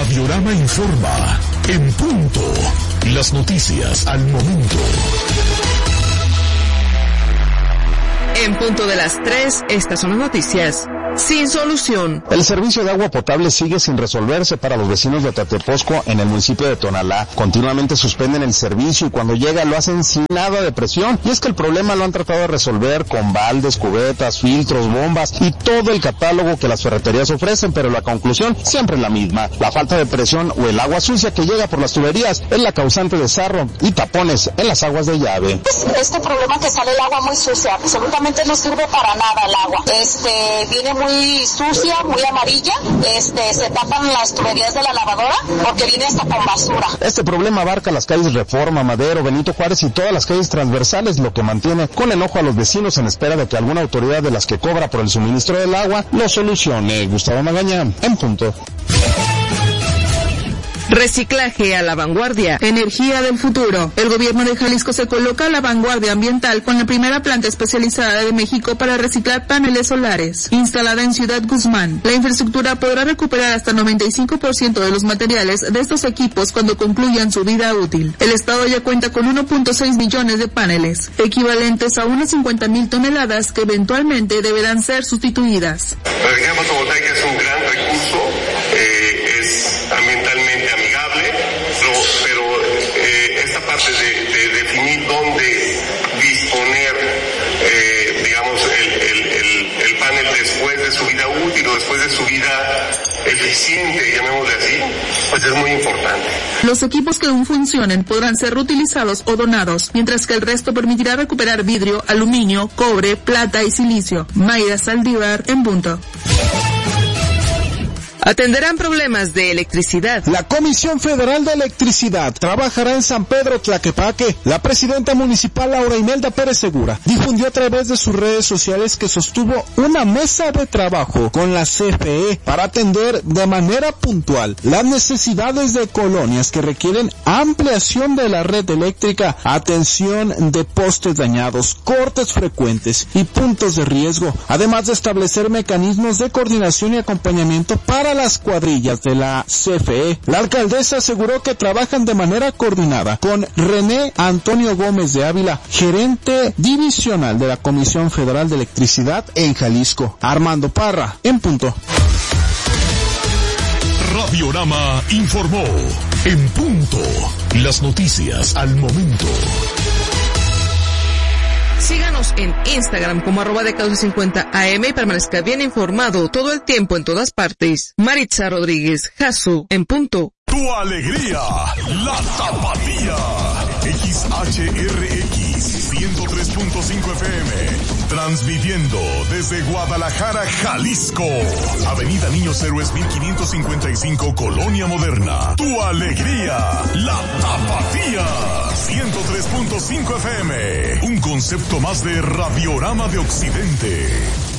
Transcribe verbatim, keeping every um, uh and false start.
Radiorama informa en punto. Las noticias al momento. En punto de las tres, estas son las noticias. Sin solución. El servicio de agua potable sigue sin resolverse para los vecinos de Tatepozco en el municipio de Tonalá. Continuamente suspenden el servicio y cuando llega lo hacen sin nada de presión. Y es que el problema lo han tratado de resolver con baldes, cubetas, filtros, bombas y todo el catálogo que las ferreterías ofrecen, pero la conclusión siempre es la misma. La falta de presión o el agua sucia que llega por las tuberías es la causante de sarro y tapones en las aguas de llave. Este problema que sale el agua muy sucia, absolutamente no sirve para nada el agua. Este, viene muy muy sucia, muy amarilla, este, se tapan las tuberías de la lavadora porque viene hasta con basura. Este problema abarca las calles Reforma, Madero, Benito Juárez y todas las calles transversales, lo que mantiene con enojo a los vecinos en espera de que alguna autoridad de las que cobra por el suministro del agua lo solucione. Gustavo Magaña, en punto. Reciclaje a la vanguardia. Energía del futuro. El gobierno de Jalisco se coloca a la vanguardia ambiental con la primera planta especializada de México para reciclar paneles solares, instalada en Ciudad Guzmán. La infraestructura podrá recuperar hasta noventa y cinco por ciento de los materiales de estos equipos cuando concluyan su vida útil. El estado ya cuenta con uno punto seis millones de paneles, equivalentes a unas cincuenta mil toneladas que eventualmente deberán ser sustituidas. La energía fotovoltaica es un gran recurso, eh, es ambientalmente amigable, pero, pero eh, esta parte de, de definir dónde disponer, eh, digamos, el, el, el, el panel después de su vida útil o después de su vida eficiente, llamémosle así, pues es muy importante. Los equipos que aún funcionen podrán ser reutilizados o donados, mientras que el resto permitirá recuperar vidrio, aluminio, cobre, plata y silicio. Mayra Saldívar, en punto. Atenderán problemas de electricidad. La Comisión Federal de Electricidad trabajará en San Pedro Tlaquepaque. La presidenta municipal Laura Imelda Pérez Segura difundió a través de sus redes sociales que sostuvo una mesa de trabajo con la C F E para atender de manera puntual las necesidades de colonias que requieren ampliación de la red eléctrica, atención de postes dañados, cortes frecuentes y puntos de riesgo, además de establecer mecanismos de coordinación y acompañamiento para las cuadrillas de la C F E. La alcaldesa aseguró que trabajan de manera coordinada con René Antonio Gómez de Ávila, gerente divisional de la Comisión Federal de Electricidad en Jalisco. Armando Parra, en punto. Radiorama informó en punto. Las noticias al momento. Síganos en Instagram como arroba de catorce cincuenta A M y permanezca bien informado todo el tiempo en todas partes. Maritza Rodríguez, Jasu, en punto. Tu alegría, la tapatía. X H R X ciento tres punto cinco F M. Transmitiendo desde Guadalajara, Jalisco. Avenida Niños Héroes mil quinientos cincuenta y cinco, Colonia Moderna. Tu alegría, la tapatía. ciento tres punto cinco F M. Un concepto más de Radiorama de Occidente.